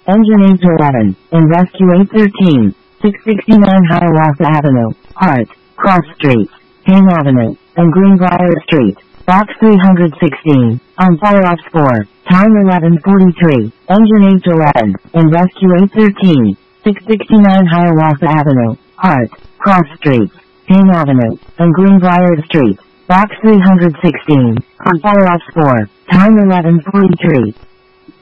Engine 8 to 11, in Rescue 813, 669 Hiawatha Avenue, Hart, Cross Street, Payne Avenue, and Greenbrier Street, Box 316, on follow-up score, time 11:43, Engine 8 to 11, in Rescue 813, 669 Hiawatha Avenue, Hart, Cross Street, Payne Avenue, and Greenbrier Street, Box 316, on follow-up score, time 11:43.